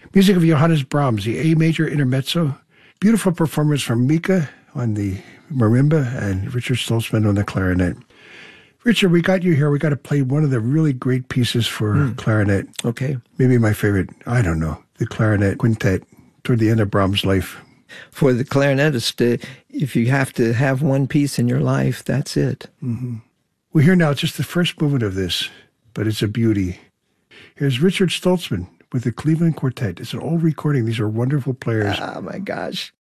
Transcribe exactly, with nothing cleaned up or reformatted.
Music of Johannes Brahms, the A major intermezzo. Beautiful performance from Mika on the marimba and Richard Stoltzman on the clarinet. Richard, we got you here. We got to play one of the really great pieces for mm. clarinet. Okay. Maybe my favorite, I don't know, the clarinet quintet toward the end of Brahms' life. For the clarinetist, uh, if you have to have one piece in your life, that's it. Mm-hmm. We hear now just the first movement of this, but it's a beauty. Here's Richard Stoltzman with the Cleveland Quartet. It's an old recording. These are wonderful players. Oh, my gosh.